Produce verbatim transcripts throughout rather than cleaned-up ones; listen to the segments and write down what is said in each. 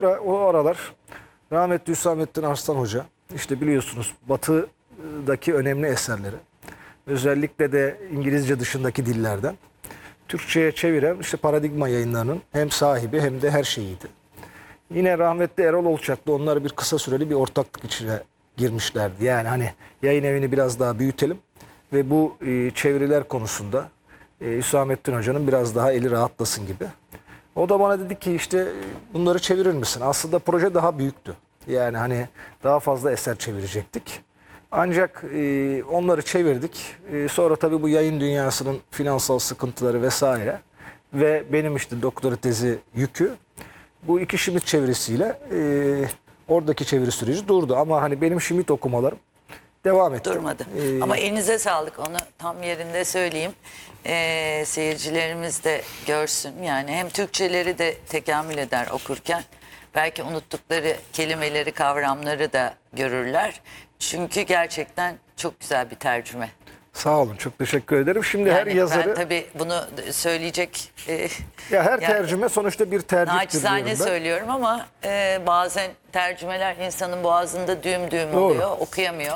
O aralar rahmetli Hüsamettin Arslan Hoca, işte biliyorsunuz Batı'daki önemli eserleri, özellikle de İngilizce dışındaki dillerden Türkçe'ye çeviren işte Paradigma Yayınları'nın hem sahibi hem de her şeyiydi. Yine rahmetli Erol Olçak'la onlar bir kısa süreli bir ortaklık içine girmişlerdi. Yani hani yayın evini biraz daha büyütelim ve bu e, çeviriler konusunda e, Hüsamettin Hoca'nın biraz daha eli rahatlasın gibi. O da bana dedi ki işte bunları çevirir misin? Aslında proje daha büyüktü. Yani hani daha fazla eser çevirecektik. Ancak e, onları çevirdik. E, sonra tabii bu yayın dünyasının finansal sıkıntıları vesaire ve benim işte doktora tezi yükü bu iki Schmidt çevirisiyle e, oradaki çeviri süreci durdu. Ama hani benim Schmidt okumalarım devam etti. Durmadı. Ee, Ama elinize sağlık, onu tam yerinde söyleyeyim. Ee, seyircilerimiz de görsün. Yani hem Türkçeleri de tekamül eder okurken. Belki unuttukları kelimeleri, kavramları da görürler. Çünkü gerçekten çok güzel bir tercüme. Sağ olun, çok teşekkür ederim. Şimdi Yani her yazarı... Ben tabii bunu söyleyecek... E, ya her yani, tercüme sonuçta bir tercihtir naçizane diyorum ben. söylüyorum ama e, bazen tercümeler insanın boğazında düğüm düğüm Doğru. oluyor, okuyamıyor.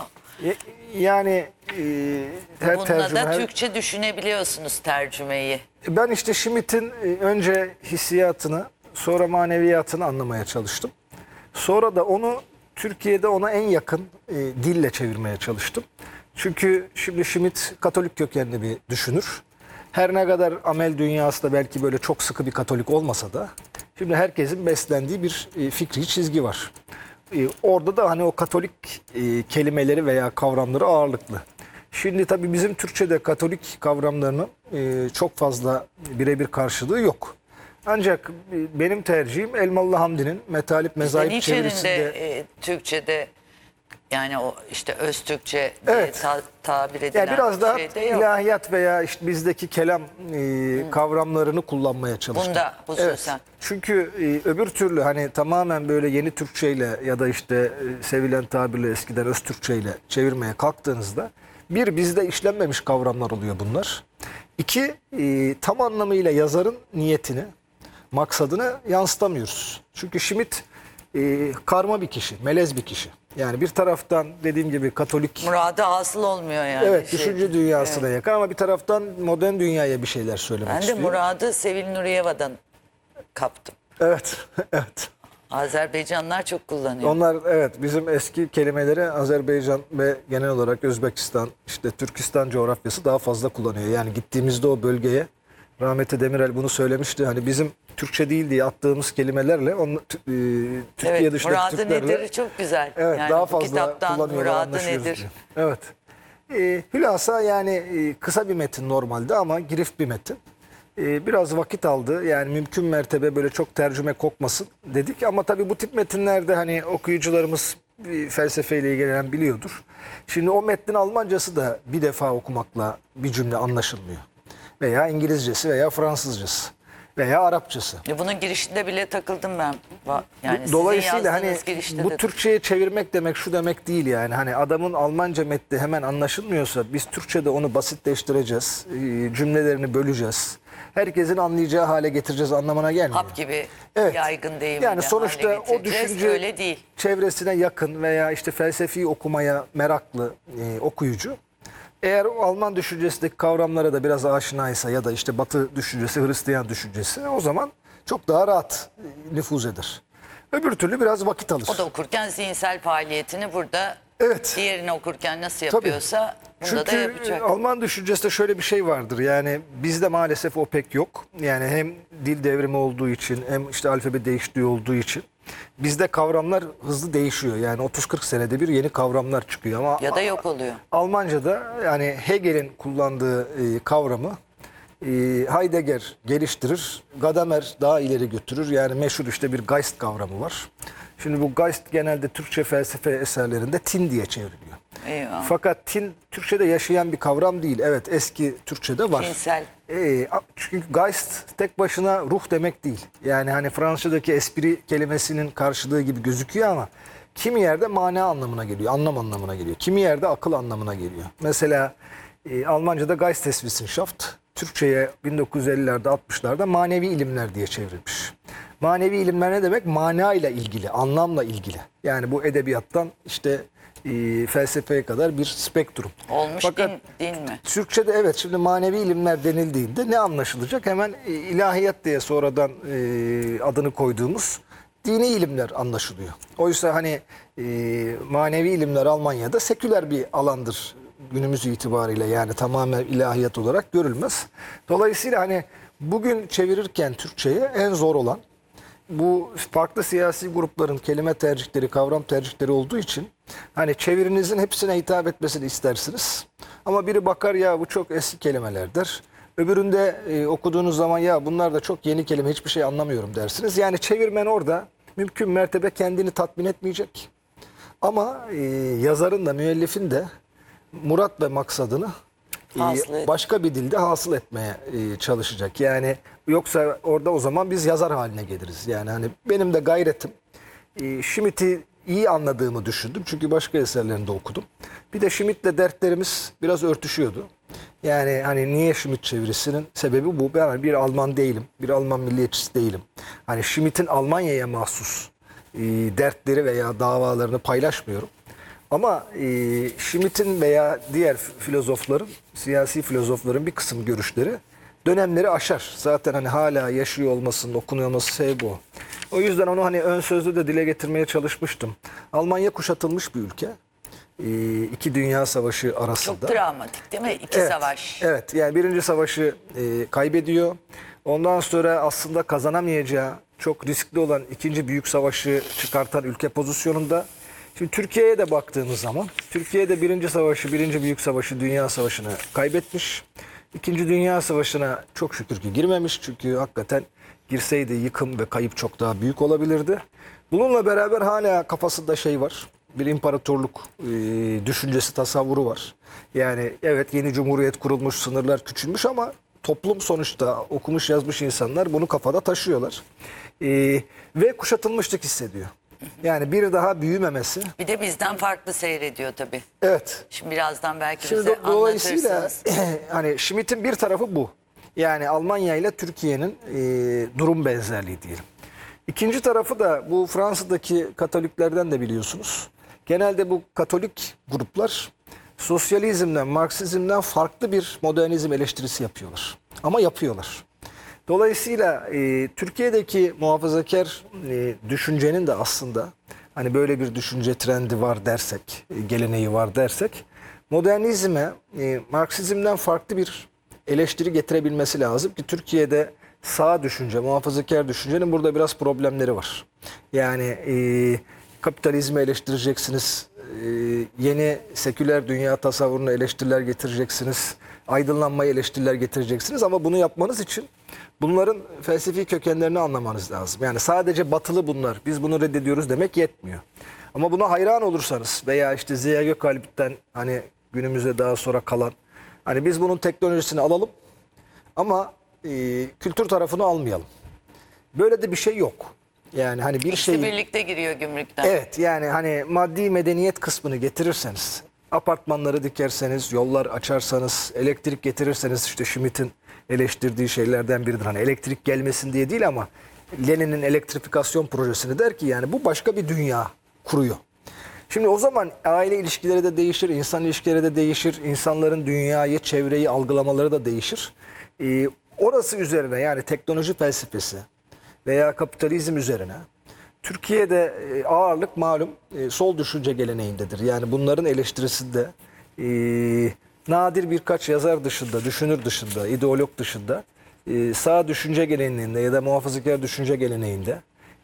Yani e, her Bununla tercüme... da her... Türkçe düşünebiliyorsunuz tercümeyi. Ben işte Schmidt'in önce hissiyatını, sonra maneviyatını anlamaya çalıştım. Sonra da onu Türkiye'de ona en yakın e, dille çevirmeye çalıştım. Çünkü şimdi Schmidt Katolik kökenli bir düşünür. Her ne kadar amel dünyası da belki böyle çok sıkı bir Katolik olmasa da şimdi herkesin beslendiği bir e, fikri çizgi var. E, orada da hani o Katolik e, kelimeleri veya kavramları ağırlıklı. Şimdi tabii bizim Türkçe'de Katolik kavramlarının e, çok fazla birebir karşılığı yok. Ancak e, benim tercihim Elmalı Hamdi'nin Metalip Mezahip çevirisinde... de e, Türkçe'de yani o işte öz Türkçe Evet. diye ta, tabir edilen Yani biraz daha şey de yok. ilahiyat veya işte bizdeki kelam e, kavramlarını kullanmaya çalıştım. Bunda hususen. Evet. Çünkü e, öbür türlü hani tamamen böyle yeni Türkçeyle ya da işte e, sevilen tabirle eskiden öz Türkçeyle çevirmeye kalktığınızda bir, bizde işlenmemiş kavramlar oluyor bunlar. İki, e, tam anlamıyla yazarın niyetini, maksadını yansıtamıyoruz. Çünkü Schmidt e, karma bir kişi, melez bir kişi. Yani bir taraftan dediğim gibi Katolik... Muradı hasıl olmuyor yani. Evet, şey. düşünce dünyasına evet. yakın ama bir taraftan modern dünyaya bir şeyler söylemek Ben de istiyor. muradı Sevil Nuriyeva'dan kaptım. Evet, evet. Azerbaycanlılar çok kullanıyor. Onlar evet bizim eski kelimeleri Azerbaycan ve genel olarak Özbekistan, işte Türkistan coğrafyası daha fazla kullanıyor. Yani gittiğimizde o bölgeye rahmetli Demirel bunu söylemişti. Hani bizim Türkçe değil diye attığımız kelimelerle onu, e, Türkiye evet, dışındaki muradı Türklerle nedir çok güzel. evet, yani daha bu fazla kitaptan kullanıyorlar, muradı anlaşıyoruz nedir? diye. Evet. E, hülasa yani e, kısa bir metin normalde ama girift bir metin. E, biraz vakit aldı. Yani mümkün mertebe böyle çok tercüme kokmasın dedik. Ama tabii bu tip metinlerde hani okuyucularımız e, felsefeyle ilgilenen biliyordur. Şimdi o metnin Almancası da bir defa okumakla bir cümle anlaşılmıyor. Veya İngilizcesi veya Fransızcası veya Arapçası. Ya bunun girişinde bile takıldım ben. Yani Dolayısıyla hani bu de... Türkçe'ye çevirmek demek şu demek değil yani. Hani adamın Almanca metni hemen anlaşılmıyorsa biz Türkçe'de onu basitleştireceğiz. Cümlelerini böleceğiz. Herkesin anlayacağı hale getireceğiz anlamına gelmiyor. Hap gibi evet. yaygın deyimle yani sonuçta o düşünce öyle değil. Çevresine yakın veya işte felsefi okumaya meraklı e, okuyucu eğer o Alman düşüncesindeki kavramlara da biraz aşinaysa ya da işte Batı düşüncesi, Hristiyan düşüncesi o zaman çok daha rahat nüfuz eder. Öbür türlü biraz vakit alır. O da okurken zihinsel faaliyetini burada evet. diğerini okurken nasıl yapıyorsa Tabii. bunda Çünkü da yapacak. Alman düşüncesinde şöyle bir şey vardır. Yani bizde maalesef o pek yok. Yani hem dil devrimi olduğu için hem işte alfabe değiştiği olduğu için bizde kavramlar hızlı değişiyor. Yani otuz kırk senede bir yeni kavramlar çıkıyor ama ya da yok oluyor. Almanca'da yani Hegel'in kullandığı e, kavramı e, Heidegger geliştirir, Gadamer daha ileri götürür. Yani meşhur işte bir Geist kavramı var. Şimdi bu Geist genelde Türkçe felsefe eserlerinde tin diye çevriliyor. Eyvallah. Fakat tin Türkçe'de yaşayan bir kavram değil. Evet eski Türkçe'de var. Tinsel. Ee, çünkü Geist tek başına ruh demek değil. Yani hani Fransızca'daki espri kelimesinin karşılığı gibi gözüküyor ama kimi yerde mana anlamına geliyor, anlam anlamına geliyor. Kimi yerde akıl anlamına geliyor. Mesela e, Almanca'da Geisteswissenschaft, Türkçe'ye bin dokuz yüz ellilerde altmışlarda manevi ilimler diye çevrilmiş. Manevi ilimler ne demek? Manayla ilgili, anlamla ilgili. Yani bu edebiyattan işte e, felsefeye kadar bir spektrum. Olmuş Fakat din, din mi? Türkçe'de evet, şimdi manevi ilimler denildiğinde ne anlaşılacak? Hemen e, ilahiyat diye sonradan e, adını koyduğumuz dini ilimler anlaşılıyor. Oysa hani e, manevi ilimler Almanya'da seküler bir alandır günümüz itibariyle, yani tamamen ilahiyat olarak görülmez. Dolayısıyla hani bugün çevirirken Türkçe'ye en zor olan bu farklı siyasi grupların kelime tercihleri, kavram tercihleri olduğu için hani çevirinizin hepsine hitap etmesini istersiniz. Ama biri bakar ya bu çok eski kelimeler der. Öbüründe e, okuduğunuz zaman ya bunlar da çok yeni kelime, hiçbir şey anlamıyorum dersiniz. Yani çevirmen orada mümkün mertebe kendini tatmin etmeyecek. Ama e, yazarın da müellifin de murat ve maksadını e, Hasıl et. başka bir dilde hasıl etmeye e, çalışacak. Yani yoksa orada o zaman biz yazar haline geliriz. Yani hani benim de gayretim e, Schmidt'i iyi anladığımı düşündüm. Çünkü başka eserlerinde okudum. Bir de Schmidt'le dertlerimiz biraz örtüşüyordu. Yani hani niye Schmidt çevirisinin sebebi bu. Ben bir Alman değilim. Bir Alman milliyetçisi değilim. Hani Schmidt'in Almanya'ya mahsus e, dertleri veya davalarını paylaşmıyorum. Ama e, Schmidt'in veya diğer filozofların, siyasi filozofların bir kısım görüşleri dönemleri aşar. Zaten hani hala yaşıyor olmasının, okunuyor olması sebebi o. O yüzden onu hani ön sözlü de dile getirmeye çalışmıştım. Almanya kuşatılmış bir ülke. E, iki Dünya Savaşı arasında. Çok travmatik değil mi? İki Evet, savaş. Evet, yani birinci savaşı e, kaybediyor. Ondan sonra aslında kazanamayacağı çok riskli olan ikinci büyük savaşı çıkartan ülke pozisyonunda. Şimdi Türkiye'ye de baktığımız zaman, Türkiye'de birinci savaşı, birinci büyük savaşı, Dünya Savaşı'nı kaybetmiş. İkinci Dünya Savaşı'na çok şükür ki girmemiş. Çünkü hakikaten girseydi yıkım ve kayıp çok daha büyük olabilirdi. Bununla beraber hala kafasında şey var. Bir imparatorluk e, düşüncesi, tasavvuru var. Yani evet, yeni cumhuriyet kurulmuş, sınırlar küçülmüş ama toplum sonuçta okumuş yazmış insanlar bunu kafada taşıyorlar. E, ve kuşatılmışlık hissediyor. Yani bir daha büyümemesi. Bir de bizden farklı seyrediyor tabii. Evet. Şimdi birazdan belki Şimdi bize do- dolayısıyla anlatırsınız. hani Schmidt'in bir tarafı bu. Yani Almanya ile Türkiye'nin e, durum benzerliği diyelim. İkinci tarafı da bu Fransa'daki Katoliklerden de biliyorsunuz. Genelde bu Katolik gruplar sosyalizmden, Marksizmden farklı bir modernizm eleştirisi yapıyorlar. Ama yapıyorlar. Dolayısıyla e, Türkiye'deki muhafazakar e, düşüncenin de aslında hani böyle bir düşünce trendi var dersek, e, geleneği var dersek, modernizme e, Marksizmden farklı bir eleştiri getirebilmesi lazım ki Türkiye'de sağ düşünce, muhafazakar düşüncenin burada biraz problemleri var. Yani e, kapitalizmi eleştireceksiniz, e, yeni seküler dünya tasavvuruna eleştiriler getireceksiniz, aydınlanmaya eleştiriler getireceksiniz ama bunu yapmanız için bunların felsefi kökenlerini anlamanız lazım. Yani sadece batılı bunlar, biz bunu reddediyoruz demek yetmiyor. Ama buna hayran olursanız veya işte Ziya Gökalp'ten hani günümüze daha sonra kalan, hani biz bunun teknolojisini alalım ama e, kültür tarafını almayalım. Böyle de bir şey yok. Yani hani bir İkisi şey birlikte giriyor gümrükten. evet, yani hani maddi medeniyet kısmını getirirseniz, apartmanları dikerseniz, yollar açarsanız, elektrik getirirseniz, işte Schmidt'in eleştirdiği şeylerden biridir. Hani elektrik gelmesin diye değil ama Lenin'in elektrifikasyon projesini der ki yani bu başka bir dünya kuruyor. Şimdi o zaman aile ilişkileri de değişir, insan ilişkileri de değişir, insanların dünyayı, çevreyi algılamaları da değişir. Ee, orası üzerine, yani teknoloji felsefesi veya kapitalizm üzerine Türkiye'de e, ağırlık malum e, sol düşünce geleneğindedir. Yani bunların eleştirisinde e, nadir birkaç yazar dışında, düşünür dışında, ideolog dışında e, sağ düşünce geleneğinde ya da muhafazakar düşünce geleneğinde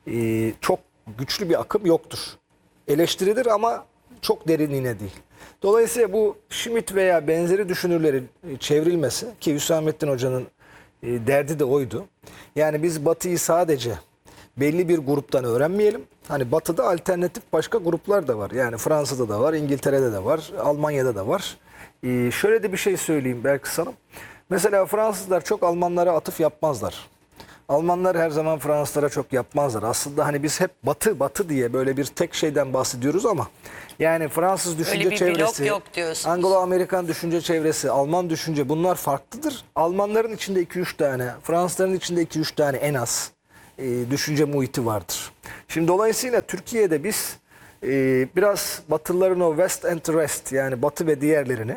e, çok güçlü bir akım yoktur. Eleştirilir ama çok derinliğine değil. Dolayısıyla bu Schmidt veya benzeri düşünürlerin e, çevrilmesi, ki Hüsamettin Hoca'nın e, derdi de oydu. Yani biz Batı'yı sadece belli bir gruptan öğrenmeyelim. Hani Batı'da alternatif başka gruplar da var. Yani Fransa'da da var, İngiltere'de de var, Almanya'da da var. Ee, şöyle de bir şey söyleyeyim belki sana. Mesela Fransızlar çok Almanlara atıf yapmazlar. Almanlar her zaman Fransızlara çok yapmazlar. Aslında hani biz hep Batı, Batı diye böyle bir tek şeyden bahsediyoruz ama yani Fransız düşünce bir blok çevresi, yok diyorsunuz. Anglo-Amerikan düşünce çevresi, Alman düşünce, bunlar farklıdır. Almanların içinde iki üç tane, Fransızların içinde iki üç tane en az e, düşünce muhiti vardır. Şimdi dolayısıyla Türkiye'de biz e, biraz Batılıların o West and the Rest, yani Batı ve diğerlerini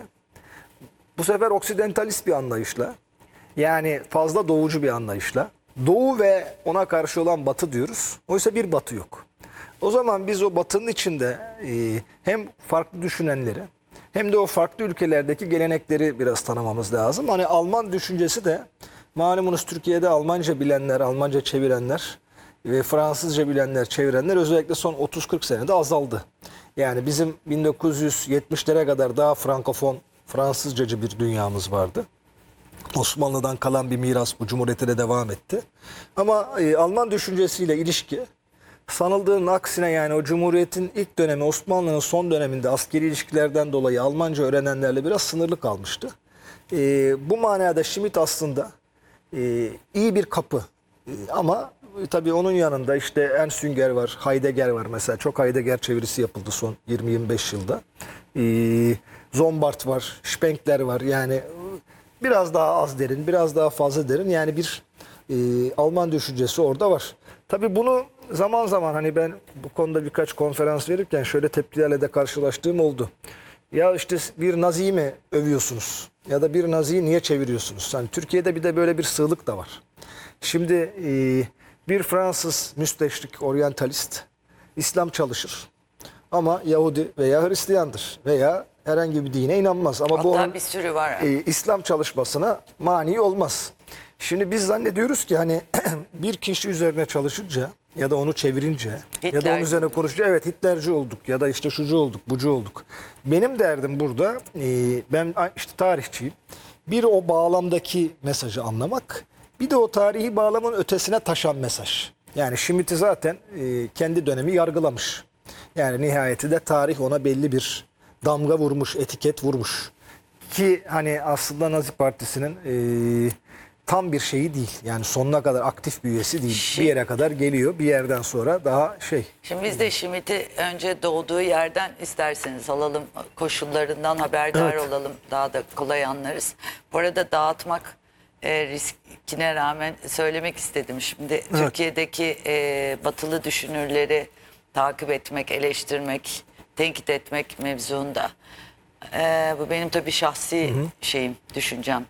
bu sefer oksidentalist bir anlayışla, yani fazla doğucu bir anlayışla, Doğu ve ona karşı olan Batı diyoruz. Oysa bir Batı yok. O zaman biz o Batı'nın içinde e, hem farklı düşünenleri hem de o farklı ülkelerdeki gelenekleri biraz tanımamız lazım. Hani Alman düşüncesi de malumunuz, Türkiye'de Almanca bilenler, Almanca çevirenler ve Fransızca bilenler, çevirenler özellikle son otuz kırk senede azaldı. Yani bizim bin dokuz yüz yetmişlere kadar daha Frankofon, Fransızcacı bir dünyamız vardı. Osmanlı'dan kalan bir miras bu, Cumhuriyet'e de devam etti. Ama e, Alman düşüncesiyle ilişki sanıldığının aksine, yani o Cumhuriyet'in ilk dönemi, Osmanlı'nın son döneminde askeri ilişkilerden dolayı Almanca öğrenenlerle biraz sınırlı kalmıştı. E, bu manada Schmitt aslında e, iyi bir kapı. E, ama e, tabii onun yanında işte Ensünger var, Heidegger var mesela. Çok Heidegger çevirisi yapıldı son yirmi yirmi beş yılda. E, Zombart var, Spengler var. Yani biraz daha az derin, biraz daha fazla derin. Yani bir e, Alman düşüncesi orada var. Tabii bunu zaman zaman, hani ben bu konuda birkaç konferans verirken şöyle tepkilerle de karşılaştığım oldu. Ya işte bir Nazi'yi mi övüyorsunuz? Ya da bir Nazi'yi niye çeviriyorsunuz? Hani Türkiye'de bir de böyle bir sığlık da var. Şimdi e, bir Fransız müsteşrik, oryantalist İslam çalışır. Ama Yahudi veya Hristiyandır veya herhangi bir dine inanmaz. Ama Hatta bu onun bir sürü var. e, İslam çalışmasına mani olmaz. Şimdi biz zannediyoruz ki hani bir kişi üzerine çalışınca ya da onu çevirince ya da onun Hitlerci üzerine olduk. konuşunca evet Hitlerci olduk ya da işte şucu olduk, bucu olduk. Benim derdim burada, e, ben işte tarihçiyim. Bir o bağlamdaki mesajı anlamak, bir de o tarihi bağlamın ötesine taşan mesaj. Yani Schmitt'i zaten e, kendi dönemi yargılamış. Yani nihayetinde tarih ona belli bir damga vurmuş, etiket vurmuş. Ki hani aslında Nazi Partisi'nin e, tam bir şeyi değil. Yani sonuna kadar aktif bir üyesi değil. Şey- Bir yere kadar geliyor. Bir yerden sonra daha şey. Şimdi biz de Schmitt'i önce doğduğu yerden isterseniz alalım, koşullarından haberdar Evet. olalım, daha da kolay anlarız. Bu arada dağıtmak e, riskine rağmen söylemek istedim. Şimdi Türkiye'deki e, batılı düşünürleri takip etmek, eleştirmek, tenkit etmek mevzuunda. E, bu benim tabii şahsi şeyim, düşüncem.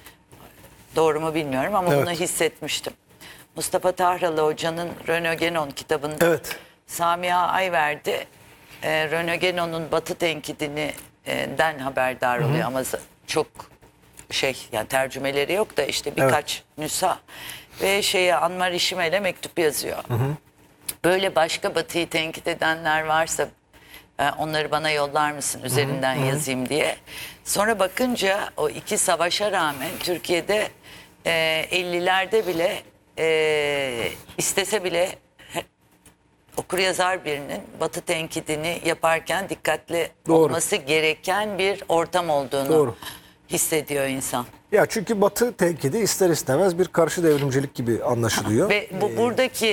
Doğru mu bilmiyorum ama Evet. bunu hissetmiştim. Mustafa Tahralı Hoca'nın Renaud Genon kitabında Evet. Samiha Ayverdi e, Renaud Genon'un Batı tenkidininden haberdar oluyor ama z- çok şey, yani tercümeleri yok da işte birkaç nüsha ve şeye Anmar İşimel'e mektup yazıyor. Böyle başka Batı'yı tenkit edenler varsa e, onları bana yollar mısın üzerinden yazayım diye. Sonra bakınca o iki savaşa rağmen Türkiye'de e, ellilerde bile e, istese bile he- okuryazar birinin Batı tenkidini yaparken dikkatli Doğru. olması gereken bir ortam olduğunu Doğru. hissediyor insan. Ya çünkü Batı tenkidi ister istemez bir karşı devrimcilik gibi anlaşılıyor. Ve bu buradaki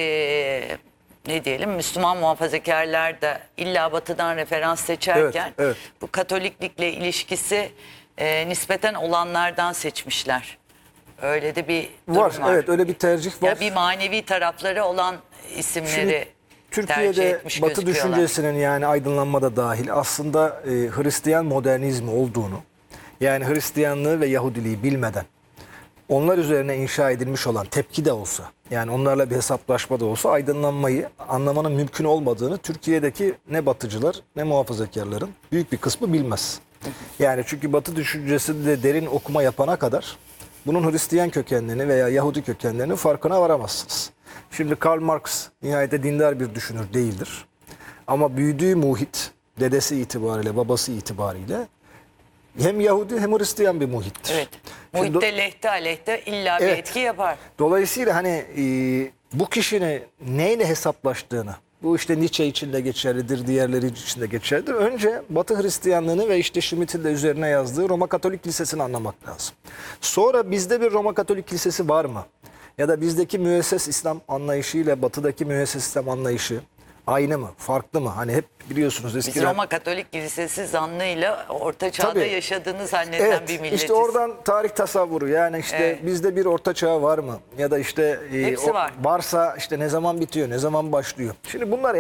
e, ne diyelim Müslüman muhafazakarlar da illa Batı'dan referans seçerken Evet, evet. bu Katoliklikle ilişkisi e, nispeten olanlardan seçmişler. Öyle de bir durum var, var. evet, öyle bir tercih var. Ya bir manevi tarafları olan isimleri Şimdi tercih Türkiye'de etmiş Batı gözüküyorlar. düşüncesinin, yani aydınlanmada dahil, aslında e, Hristiyan modernizmi olduğunu, yani Hristiyanlığı ve Yahudiliği bilmeden onlar üzerine inşa edilmiş olan, tepki de olsa, yani onlarla bir hesaplaşma da olsa, aydınlanmayı anlamanın mümkün olmadığını Türkiye'deki ne batıcılar ne muhafazakarların büyük bir kısmı bilmez. Yani çünkü Batı düşüncesinde derin okuma yapana kadar bunun Hristiyan kökenlerini veya Yahudi kökenlerinin farkına varamazsınız. Şimdi Karl Marx nihayete dindar bir düşünür değildir. Ama büyüdüğü muhit, dedesi itibariyle, babası itibariyle hem Yahudi hem Hristiyan bir muhittir. Evet. Şimdi Muhitte lehte aleyhte illa bir Evet. etki yapar. dolayısıyla hani e, bu kişinin neyle hesaplaştığını, bu işte Nietzsche için de geçerlidir, diğerleri için de geçerlidir. Önce Batı Hristiyanlığını ve işte Schmitt'in de üzerine yazdığı Roma Katolik Lisesi'ni anlamak lazım. Sonra bizde bir Roma Katolik Lisesi var mı? Ya da bizdeki müesses İslam anlayışı ile Batı'daki müesses İslam anlayışı aynı mı? Farklı mı? Hani hep biliyorsunuz Biz eskiden. Roma Katolik Kilisesi zannıyla Orta Çağ'da Tabii. yaşadığını zanneden Evet, bir milletiz. işte oradan tarih tasavvuru, yani işte Evet. bizde bir orta çağ var mı? Ya da işte e, Hepsi o- var. varsa işte ne zaman bitiyor, ne zaman başlıyor? Şimdi bunlar